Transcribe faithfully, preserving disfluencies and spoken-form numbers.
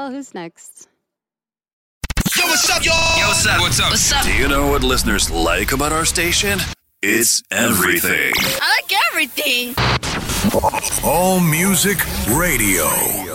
Well, who's next? Yo, what's up, y'all? Yo, what's up? What's up? What's up? Do you know what listeners like about our station? It's everything. I like everything. All Music Radio.